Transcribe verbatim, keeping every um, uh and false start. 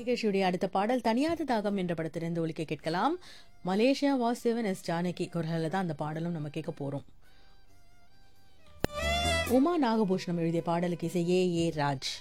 நிகழ்ச்சியுடைய அடுத்த பாடல் தனியாத தாகம் என்ற படத்திலிருந்து ஒலிக்க கேட்கலாம். மலேசியா வாசுதேவன் எஸ் ஜானகி குரலில் தான் அந்த பாடலும் நம்ம கேட்க போறோம். உமா நாகபூஷணம் எழுதிய பாடலுக்கு இசை ஏ ஏ ராஜ்.